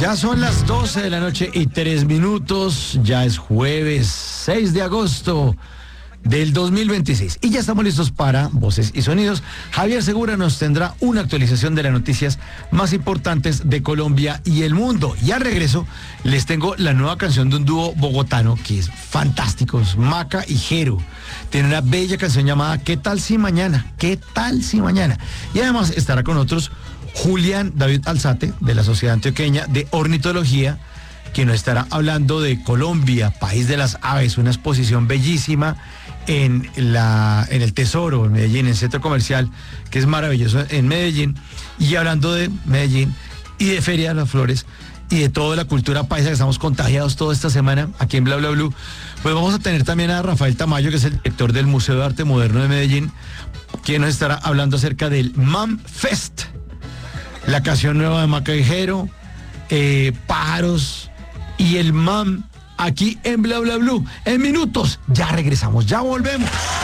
Ya son las 12 de la noche y 3 minutos, ya es jueves 6 de agosto del 2026 y ya estamos listos para Voces y Sonidos. Javier Segura nos tendrá una actualización de las noticias más importantes de Colombia y el mundo. Y al regreso les tengo la nueva canción de un dúo bogotano que es fantástico, es Maca y Jero. Tiene una bella canción llamada ¿Qué tal si mañana? ¿Qué tal si mañana? Y además estará con nosotros Julián David Alzate, de la Sociedad Antioqueña de Ornitología, que nos estará hablando de Colombia, país de las aves, una exposición bellísima en el Tesoro, en Medellín, en el centro comercial, que es maravilloso en Medellín. Y hablando de Medellín y de Feria de las Flores y de toda la cultura paisa que estamos contagiados toda esta semana aquí en Bla Bla Blue, pues vamos a tener también a Rafael Tamayo, que es el director del Museo de Arte Moderno de Medellín, quien nos estará hablando acerca del MAM Fest, la canción nueva de Maca y Jero, pájaros y el MAM aquí en Bla Bla Blue. En minutos ya regresamos, ya volvemos.